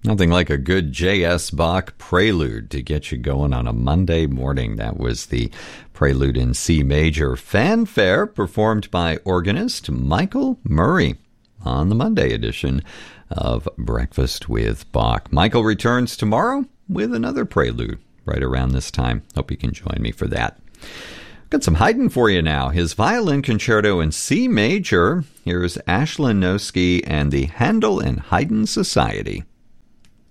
Nothing like a good J.S. Bach prelude to get you going on a Monday morning. That was the Prelude in C major, fanfare performed by organist Michael Murray on the Monday edition of Breakfast with Bach. Michael returns tomorrow with another prelude right around this time. Hope you can join me for that. Got some Haydn for you now. His violin concerto in C major. Here's Ashlyn Noski and the Handel and Haydn Society.